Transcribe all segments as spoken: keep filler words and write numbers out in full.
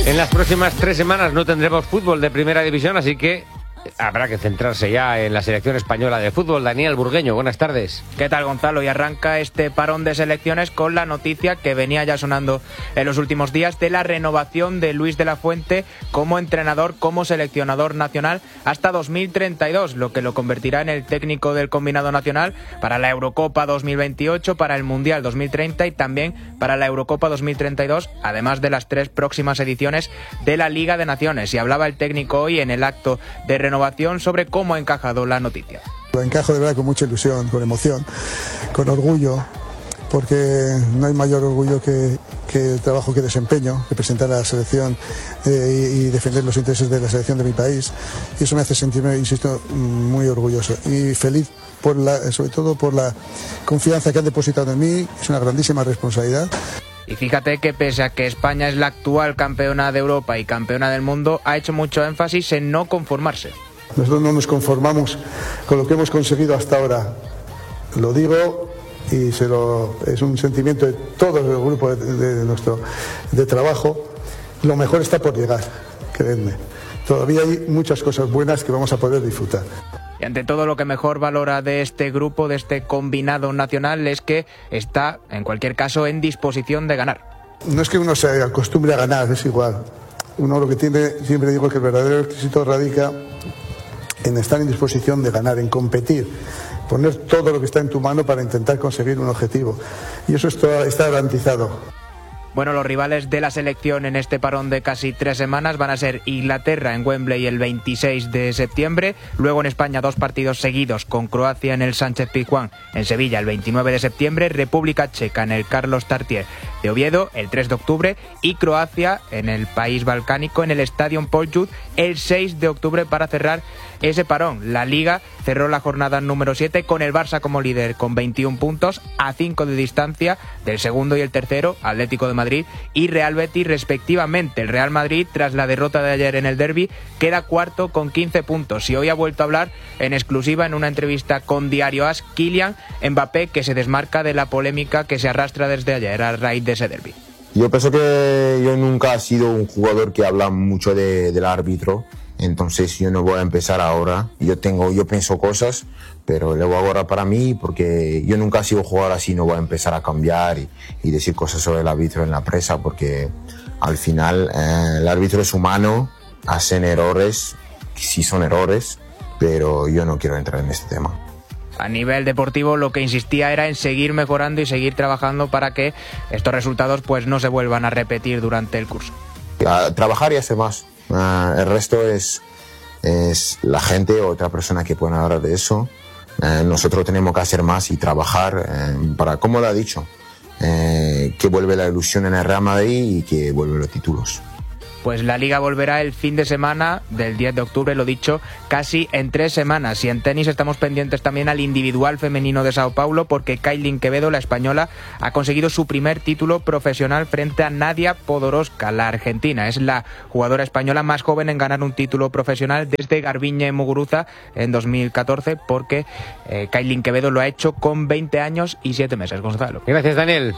En las próximas tres semanas no tendremos fútbol de primera división, así que habrá que centrarse ya en la selección española de fútbol. Daniel Burgueño, buenas tardes. ¿Qué tal, Gonzalo? Y arranca este parón de selecciones con la noticia que venía ya sonando en los últimos días de la renovación de Luis de la Fuente como entrenador, como seleccionador nacional hasta dos mil treinta y dos, lo que lo convertirá en el técnico del combinado nacional para la Eurocopa dos mil veintiocho, para el Mundial dos mil treinta y también para la Eurocopa dos mil treinta y dos, además de las tres próximas ediciones de la Liga de Naciones. Y hablaba el técnico hoy en el acto de renovación sobre cómo ha encajado la noticia. Lo encajo de verdad con mucha ilusión, con emoción, con orgullo, porque no hay mayor orgullo que, que el trabajo que desempeño, representar a la selección eh, y, y defender los intereses de la selección de mi país. Y eso me hace sentirme, insisto, muy orgulloso y feliz, por la, sobre todo por la confianza que han depositado en mí. Es una grandísima responsabilidad. Y fíjate que pese a que España es la actual campeona de Europa y campeona del mundo, ha hecho mucho énfasis en no conformarse. Nosotros no nos conformamos con lo que hemos conseguido hasta ahora. Lo digo y se lo, es un sentimiento de todo el grupo de, de, de nuestro de trabajo. Lo mejor está por llegar, creedme. Todavía hay muchas cosas buenas que vamos a poder disfrutar. Y ante todo, lo que mejor valora de este grupo, de este combinado nacional, es que está, en cualquier caso, en disposición de ganar. No es que uno se acostumbre a ganar, es igual. Uno lo que tiene, siempre digo que el verdadero éxito radica en estar en disposición de ganar, en competir, poner todo lo que está en tu mano para intentar conseguir un objetivo. Y eso está, está garantizado. Bueno, los rivales de la selección en este parón de casi tres semanas van a ser Inglaterra en Wembley el veintiséis de septiembre, luego en España dos partidos seguidos con Croacia en el Sánchez-Pizjuán en Sevilla el veintinueve de septiembre, República Checa en el Carlos Tartier de Oviedo el tres de octubre y Croacia en el país balcánico en el Stadion Poljud el seis de octubre para cerrar ese parón. La Liga cerró la jornada número siete con el Barça como líder con veintiún puntos, a cinco de distancia del segundo y el tercero, Atlético de Madrid y Real Betis respectivamente. El Real Madrid, tras la derrota de ayer en el derbi, queda cuarto con quince puntos y hoy ha vuelto a hablar en exclusiva en una entrevista con Diario As Kylian Mbappé, que se desmarca de la polémica que se arrastra desde ayer a raíz de ese derbi. Yo pienso que yo nunca he sido un jugador que habla mucho de, del árbitro. Entonces yo no voy a empezar ahora. Yo tengo, yo pienso cosas, pero lo hago ahora para mí porque yo nunca he sido jugador así. No voy a empezar a cambiar y, y decir cosas sobre el árbitro en la prensa porque al final eh, el árbitro es humano, hacen errores, sí son errores, pero yo no quiero entrar en este tema. A nivel deportivo, lo que insistía era en seguir mejorando y seguir trabajando para que estos resultados pues no se vuelvan a repetir durante el curso. A trabajar y hacer más. Uh, el resto es, es la gente o otra persona que puede hablar de eso. Uh, nosotros tenemos que hacer más y trabajar uh, para, como lo ha dicho, uh, que vuelve la ilusión en el Real Madrid y que vuelven los títulos. Pues la Liga volverá el fin de semana del diez de octubre, lo dicho, casi en tres semanas. Y en tenis estamos pendientes también al individual femenino de Sao Paulo porque Kailin Quevedo, la española, ha conseguido su primer título profesional frente a Nadia Podoroska, la argentina. Es la jugadora española más joven en ganar un título profesional desde Garbiñe Muguruza en dos mil catorce porque eh, Kailin Quevedo lo ha hecho con veinte años y siete meses. Gonzalo. Gracias, Daniel.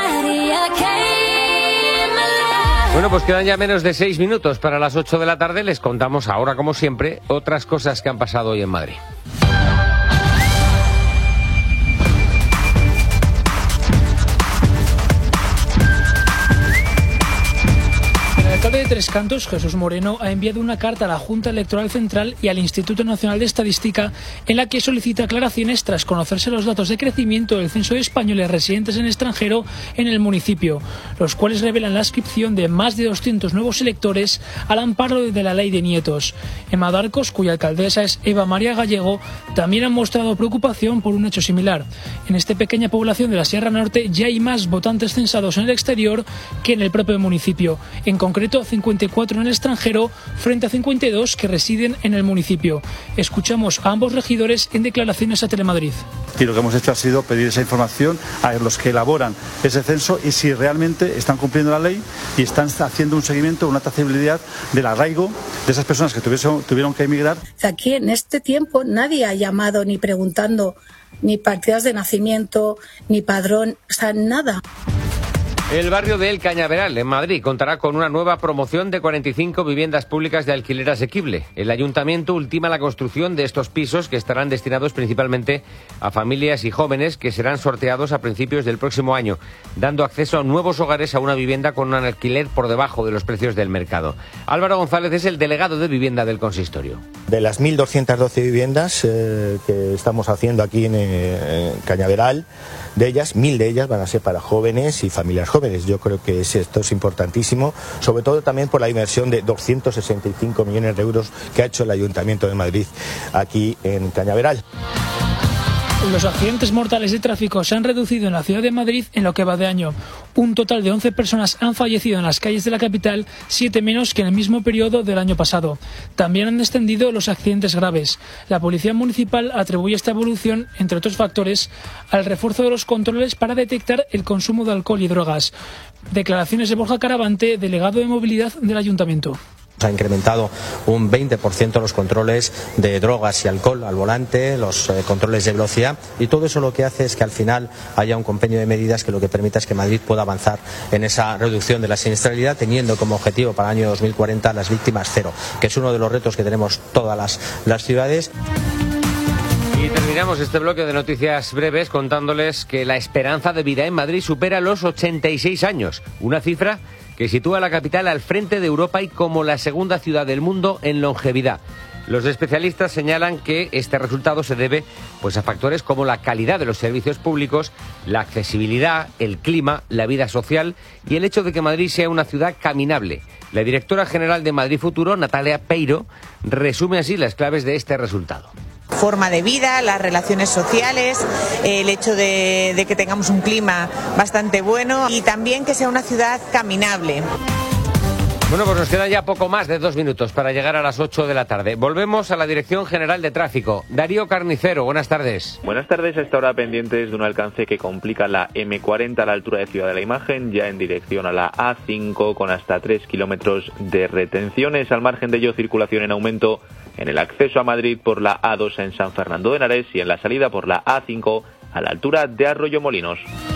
Bueno, pues quedan ya menos de seis minutos para las ocho de la tarde. Les contamos ahora, como siempre, otras cosas que han pasado hoy en Madrid. El alcalde de Tres Cantos, Jesús Moreno, ha enviado una carta a la Junta Electoral Central y al Instituto Nacional de Estadística en la que solicita aclaraciones tras conocerse los datos de crecimiento del censo de españoles residentes en el extranjero en el municipio, los cuales revelan la inscripción de más de doscientos nuevos electores al amparo de la ley de nietos. En Madarcos, cuya alcaldesa es Eva María Gallego, también han mostrado preocupación por un hecho similar. En esta pequeña población de la Sierra Norte ya hay más votantes censados en el exterior que en el propio municipio, en concreto cincuenta y cuatro en el extranjero frente a cincuenta y dos que residen en el municipio. Escuchamos a ambos regidores en declaraciones a Telemadrid. Y lo que hemos hecho ha sido pedir esa información a los que elaboran ese censo y si realmente están cumpliendo la ley y están haciendo un seguimiento, una trazabilidad del arraigo de esas personas que tuvieron, tuvieron que emigrar. Aquí en este tiempo nadie ha llamado ni preguntando ni partidas de nacimiento, ni padrón, o sea, nada. El barrio de El Cañaveral, en Madrid, contará con una nueva promoción de cuarenta y cinco viviendas públicas de alquiler asequible. El ayuntamiento ultima la construcción de estos pisos, que estarán destinados principalmente a familias y jóvenes, que serán sorteados a principios del próximo año, dando acceso a nuevos hogares a una vivienda con un alquiler por debajo de los precios del mercado. Álvaro González es el delegado de vivienda del consistorio. De las mil doscientas doce viviendas eh, que estamos haciendo aquí en, eh, en Cañaveral, de ellas, mil de ellas van a ser para jóvenes y familias jóvenes. Yo creo que esto es importantísimo, sobre todo también por la inversión de doscientos sesenta y cinco millones de euros que ha hecho el Ayuntamiento de Madrid aquí en Cañaveral. Los accidentes mortales de tráfico se han reducido en la ciudad de Madrid en lo que va de año. Un total de once personas han fallecido en las calles de la capital, siete menos que en el mismo periodo del año pasado. También han descendido los accidentes graves. La Policía Municipal atribuye esta evolución, entre otros factores, al refuerzo de los controles para detectar el consumo de alcohol y drogas. Declaraciones de Borja Caravante, delegado de Movilidad del Ayuntamiento. Se ha incrementado un veinte por ciento los controles de drogas y alcohol al volante, los eh, controles de velocidad, y todo eso lo que hace es que al final haya un compendio de medidas que lo que permita es que Madrid pueda avanzar en esa reducción de la siniestralidad, teniendo como objetivo para el año dos mil cuarenta las víctimas cero, que es uno de los retos que tenemos todas las, las ciudades. Y terminamos este bloque de noticias breves contándoles que la esperanza de vida en Madrid supera los ochenta y seis años, una cifra que sitúa a la capital al frente de Europa y como la segunda ciudad del mundo en longevidad. Los especialistas señalan que este resultado se debe pues, a factores como la calidad de los servicios públicos, la accesibilidad, el clima, la vida social y el hecho de que Madrid sea una ciudad caminable. La directora general de Madrid Futuro, Natalia Peiro, resume así las claves de este resultado. Forma de vida, las relaciones sociales, el hecho de, de que tengamos un clima bastante bueno y también que sea una ciudad caminable. Bueno, pues nos queda ya poco más de dos minutos para llegar a las ocho de la tarde. Volvemos a la Dirección General de Tráfico. Darío Carnicero, buenas tardes. Buenas tardes. A esta hora pendientes de un alcance que complica la eme cuarenta a la altura de Ciudad de la Imagen, ya en dirección a la a cinco con hasta tres kilómetros de retenciones. Al margen de ello, circulación en aumento en el acceso a Madrid por la a dos en San Fernando de Henares y en la salida por la a cinco a la altura de Arroyomolinos.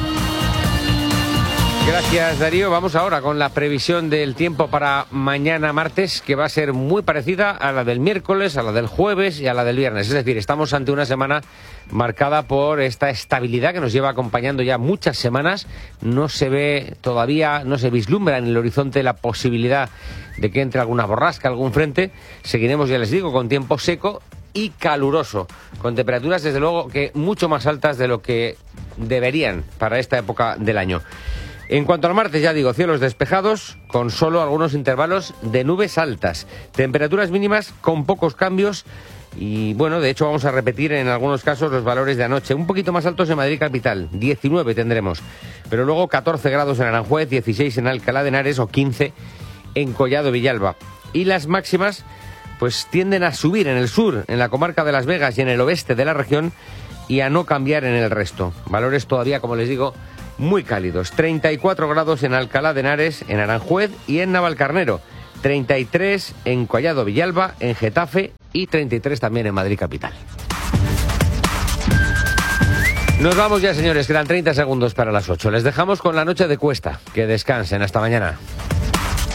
Gracias, Darío. Vamos ahora con la previsión del tiempo para mañana martes, que va a ser muy parecida a la del miércoles, a la del jueves y a la del viernes. Es decir, estamos ante una semana marcada por esta estabilidad que nos lleva acompañando ya muchas semanas. No se ve todavía, no se vislumbra en el horizonte la posibilidad de que entre alguna borrasca, algún frente. Seguiremos, ya les digo, con tiempo seco y caluroso, con temperaturas desde luego que mucho más altas de lo que deberían para esta época del año. En cuanto al martes, ya digo, cielos despejados, con solo algunos intervalos de nubes altas. Temperaturas mínimas con pocos cambios y, bueno, de hecho vamos a repetir en algunos casos los valores de anoche. Un poquito más altos en Madrid capital, diecinueve tendremos. Pero luego catorce grados en Aranjuez, dieciséis en Alcalá de Henares o quince en Collado Villalba. Y las máximas, pues tienden a subir en el sur, en la comarca de Las Vegas y en el oeste de la región y a no cambiar en el resto. Valores todavía, como les digo, muy cálidos. treinta y cuatro grados en Alcalá de Henares, en Aranjuez y en Navalcarnero. treinta y tres en Collado Villalba, en Getafe y treinta y tres también en Madrid capital. Nos vamos ya, señores. Quedan treinta segundos para las ocho. Les dejamos con la noche de Cuesta. Que descansen. Hasta mañana.